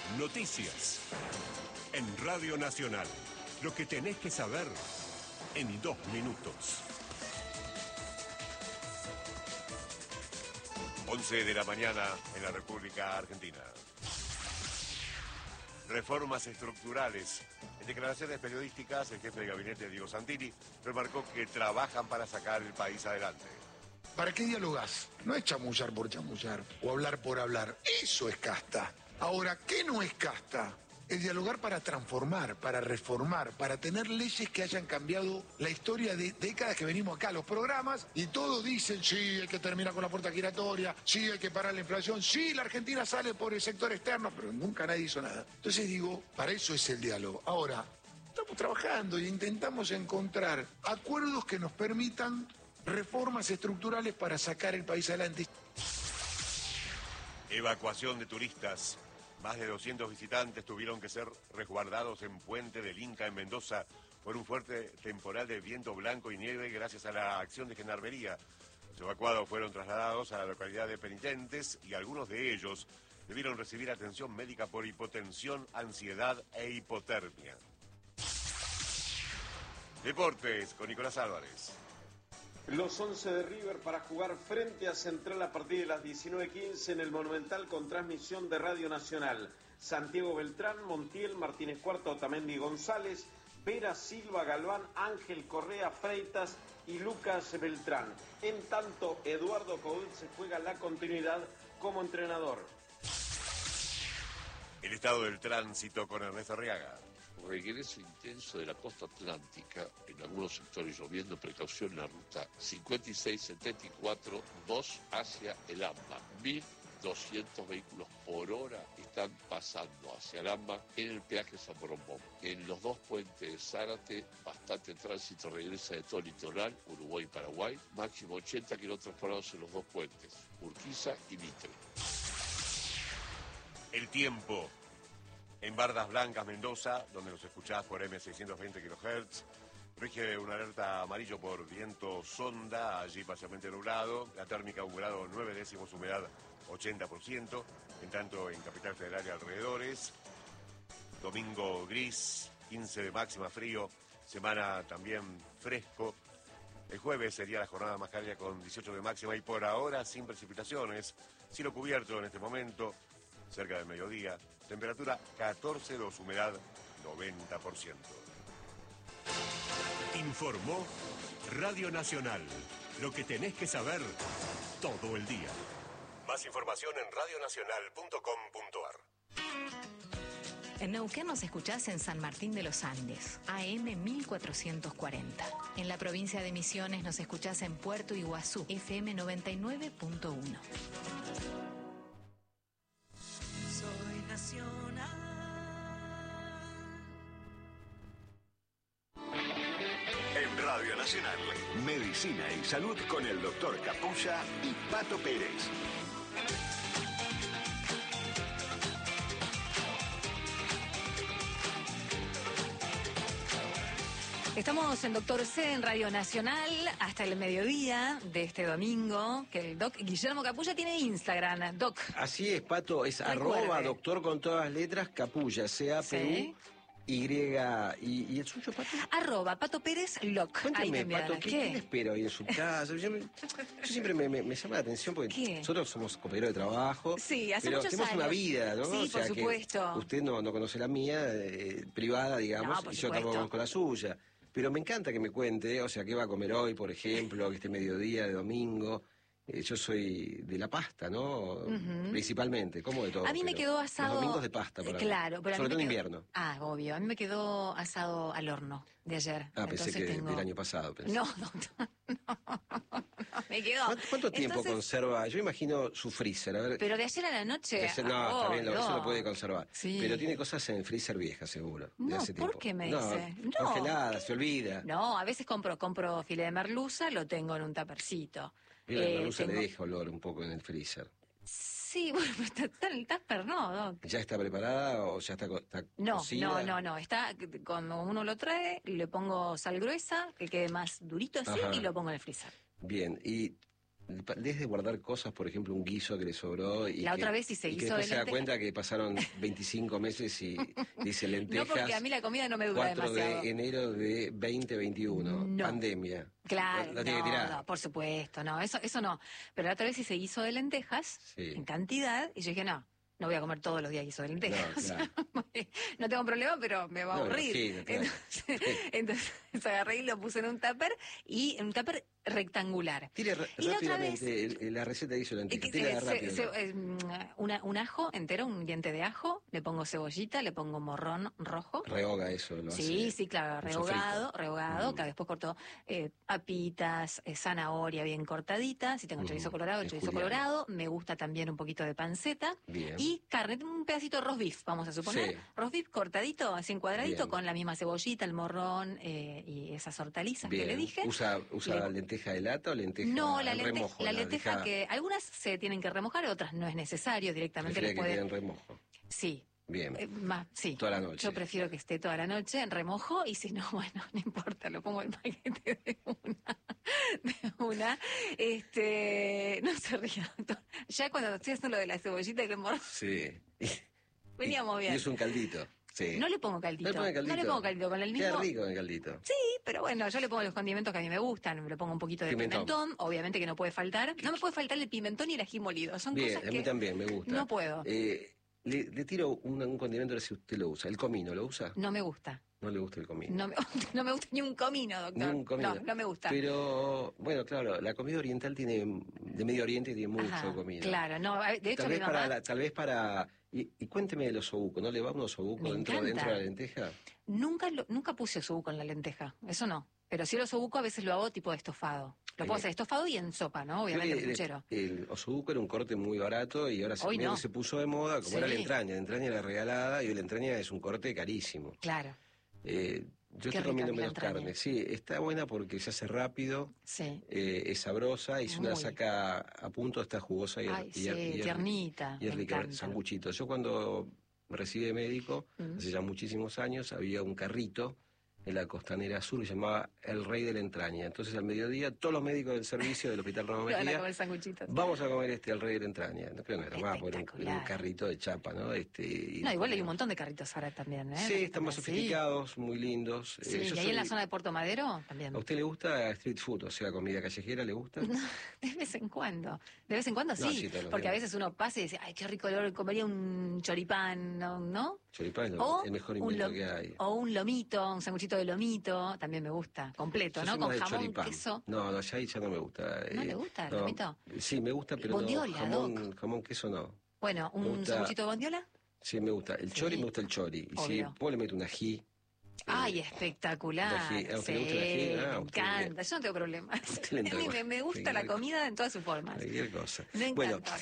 Noticias. En Radio Nacional. Lo que tenés que saber en 2 minutos. 11 de la mañana en la República Argentina. Reformas estructurales. En declaraciones periodísticas, el jefe de gabinete, Diego Santilli, remarcó que trabajan para sacar el país adelante. ¿Para qué dialogás? No es chamullar por chamullar o hablar por hablar. Eso es casta. Ahora, ¿qué no es casta? Es dialogar para transformar, para reformar, para tener leyes que hayan cambiado la historia de décadas que venimos acá, los programas, y todos dicen, sí, hay que terminar con la puerta giratoria, sí, hay que parar la inflación, sí, la Argentina sale por el sector externo, pero nunca nadie hizo nada. Entonces digo, para eso es el diálogo. Ahora, estamos trabajando e intentamos encontrar acuerdos que nos permitan reformas estructurales para sacar el país adelante. Evacuación de turistas. Más de 200 visitantes tuvieron que ser resguardados en Puente del Inca, en Mendoza, por un fuerte temporal de viento blanco y nieve gracias a la acción de Gendarmería. Los evacuados fueron trasladados a la localidad de Penitentes y algunos de ellos debieron recibir atención médica por hipotensión, ansiedad e hipotermia. Deportes con Nicolás Álvarez. Los 11 de River para jugar frente a Central a partir de las 19:15 en el Monumental con transmisión de Radio Nacional. Santiago Beltrán, Montiel, Martínez Cuarta, Otamendi González, Vera, Silva, Galván, Ángel Correa, Freitas y Lucas Beltrán. En tanto, Eduardo Coudet se juega la continuidad como entrenador. El estado del tránsito con Ernesto Arriaga. Regreso intenso de la costa atlántica, en algunos sectores lloviendo, precaución en la ruta 5674, 2 hacia el AMBA. 1.200 vehículos por hora están pasando hacia el AMBA en el peaje San Borondón. En los dos puentes de Zárate, bastante tránsito regresa de todo el litoral, Uruguay y Paraguay, máximo 80 kilómetros por hora en los dos puentes, Urquiza y Mitre. El tiempo. En Bardas Blancas, Mendoza, donde nos escuchás por M620 kHz, rige una alerta amarillo por viento sonda, allí parcialmente nublado, la térmica un grado 9 décimos, humedad 80%, en tanto en Capital Federal y alrededores, domingo gris, 15 de máxima, frío, semana también fresco, el jueves sería la jornada más cálida con 18 de máxima y por ahora sin precipitaciones, cielo cubierto en este momento, cerca del mediodía, temperatura 14,2, humedad 90%. Informó Radio Nacional. Lo que tenés que saber todo el día. Más información en radionacional.com.ar. En Neuquén nos escuchás en San Martín de los Andes, AM 1440. En la provincia de Misiones nos escuchás en Puerto Iguazú, FM 99.1. En Radio Nacional, Medicina y Salud con el doctor Capulla y Pato Pérez. Estamos en Doctor C en Radio Nacional hasta el mediodía de este domingo, que el doc Guillermo Capulla tiene Instagram, doc. Así es, Pato, es Recuerde. @ doctor con todas las letras, Capulla, Sí. C-A-P-U-Y. ¿Y el suyo, Pato? @ Pato Pérez Loc. Ahí Cuénteme, me Pato, enviaron. ¿qué le espero ahí en su casa? Yo siempre me llama la atención porque ¿Qué? nosotros somos compañeros de trabajo. Sí, hace pero muchos tenemos una años. vida, ¿no? Sí, por que supuesto. usted no conoce la mía, privada, digamos, No, por y yo supuesto. tampoco conozco la suya. Pero me encanta que me cuente, o sea, qué va a comer hoy, por ejemplo, que este mediodía de domingo. Yo soy de la pasta, ¿no? Principalmente, como de todo. A mí me pero quedó asado. Los domingos de pasta, para claro, pero a mí sobre me todo en quedó- invierno. Ah, obvio. A mí me quedó asado al horno de ayer. Ah, pensé Entonces que tengo... del año pasado. Pensé. No, me quedó. ¿Cuánto tiempo Entonces, conserva? Yo imagino su freezer. A ver, Pero de ayer a la noche. no, está bien, no. eso lo puede conservar. Sí. Pero tiene cosas en el freezer viejas, seguro. de No, hace ¿por tiempo. qué me No, dice? No. Congelada, se olvida. No, a veces compro filete de merluza, lo tengo en un tapercito. Mira, la luz tengo- le deja olor un poco en el freezer. Sí, bueno, pero está en el tupper, ¿no, Doc? ¿Ya está preparada o ya está, está No, cocida? no. Está, cuando uno lo trae, le pongo sal gruesa, que quede más durito así, Ajá. y lo pongo en el freezer. Bien, y desde guardar cosas, por ejemplo, un guiso que le sobró y La otra vez sí se y que hizo de después se da lentejas. cuenta que pasaron 25 meses y dice No, lentejas. porque a mí la comida no me dura 4 demasiado. de enero de 2021, No. pandemia. Claro, La tiene que tirar. no, por supuesto, no, eso no. Pero la otra vez sí se hizo de lentejas, Sí. en cantidad, y yo dije, no voy a comer todos los días guiso de lentejas. No, claro. No tengo problema, pero me va a No, aburrir. imagino, claro. Entonces agarré y lo puse en un tupper, rectangular. Tire Y la otra rápidamente la receta de guiso de lentejas. Tírala rápido. Un ajo entero, un diente de ajo, le pongo cebollita, le pongo morrón rojo. Rehoga eso, lo Sí, hace. sí, claro, un sofrito. rehogado, que después corto papitas, zanahoria bien cortadita, si tengo chorizo colorado, Es chorizo juliano. colorado, me gusta también un poquito de panceta, Bien. y carne, un pedacito de roast beef, vamos a suponer, Sí. roast beef cortadito, así en cuadradito, Bien. con la misma cebollita, el morrón y esas hortalizas Bien. que le dije. ¿Usa Le- lenteja de lata o lenteja No, la en lenteja, remojo? la lenteja deja- que algunas se tienen que remojar, otras no es necesario, directamente prefiere le que quede pueden... en remojo. Sí, Bien. más, sí. Toda la noche. Yo prefiero que esté toda la noche en remojo y si no, bueno, no importa, lo pongo en paquete de una. No se ría, doctor. Ya cuando estoy haciendo lo de la cebollita y el morro, Sí. veníamos Y bien. es un caldito. Sí. No le pongo caldito. ¿No le pone caldito? No le pongo caldito, con el mismo... Queda rico en caldito. Sí, pero bueno, yo le pongo los condimentos que a mí me gustan, le pongo un poquito de Pimentón. pimentón, obviamente que no puede faltar. No me puede faltar el pimentón y el ají molido, son Bien, cosas a mí que también me gusta. no puedo. Le tiro un condimento a ver si usted lo usa. ¿El comino lo usa? No me gusta. No le gusta el comino. No me gusta ni un comino, doctor. Ni un comino. No me gusta. Pero, bueno, claro, la comida oriental de Medio Oriente tiene mucho Ajá, comino. Claro, no, de hecho Tal mi vez mamá tal vez para... Y cuénteme de los osobuco, ¿no le va un osobuco Me dentro encanta. de la lenteja? nunca puse osobuco en la lenteja, eso no. Pero sí el osobuco a veces lo hago tipo de estofado. Lo puedo Bien. hacer estofado y en sopa, ¿no? Obviamente Creo que puchero. el osobuco era un corte muy barato y ahora Hoy medio no. que se puso de moda, como Sí. era la entraña era regalada y hoy la entraña es un corte carísimo. Claro, Yo Qué estoy comiendo rica la menos entraña. carne. Sí, está buena porque se hace rápido, sí. es sabrosa y si uno la Muy. saca a punto está jugosa y Ay, sí, tiernita. y es me rica. encanta. Sanguchito. Yo cuando me recibí de médico, hace ya muchísimos años, había un carrito en la Costanera Sur que se llamaba El Rey de la Entraña. Entonces al mediodía todos los médicos del servicio del Hospital Roma Van a Mejía, comer sanguchitos. vamos a comer El Rey de la Entraña. No creo que no era más, porque era un Espectacular. carrito de chapa, ¿no? Y No, igual hay un montón de carritos ahora también, ¿eh? Sí, están más Sí. sofisticados, muy lindos. Sí, Yo y ahí en la soy- zona de Puerto Madero también. ¿A usted le gusta street food, o sea, comida callejera, le gusta? De vez en cuando. De vez en cuando No, sí. sí, todos los Porque a días. veces uno pasa y dice, ay, qué rico olor, comería un choripán, ¿no? Choripán es O el mejor un invento lo- que hay. O un lomito, un sanguchito de lomito, también me gusta, completo, Yo ¿no? soy Con más de jamón, choripán. queso. No, ya ahí ya no me gusta. ¿No le gusta el lomito? Sí, me gusta, pero Bondiola, no, jamón, queso no. Bueno, Me un gusta- sanguchito de bondiola. Sí, me gusta. El Sí. chori me gusta el chori. Y si Obvio. puedo le meto un ají. Ay, espectacular. el ají. ¿A usted Sí, le gusta el ají? Ah, me a usted encanta. Yo no tengo problema. usted le entra A mí igual. me gusta la Sí, comida en todas sus formas. Cualquier cosa. Me Bueno, encanta.